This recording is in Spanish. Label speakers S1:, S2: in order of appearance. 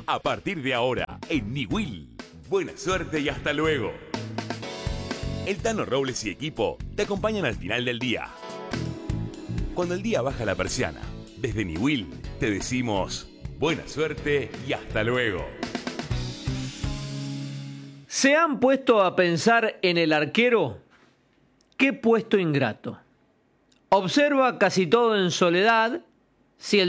S1: A partir de ahora, en Niwil. Buena suerte y hasta luego. El Tano Robles y equipo te acompañan al final del día. Cuando el día baja la persiana, desde Niwil te decimos buena suerte y hasta luego.
S2: ¿Se han puesto a pensar en el arquero? ¡Qué puesto ingrato! Observa casi todo en soledad. Si el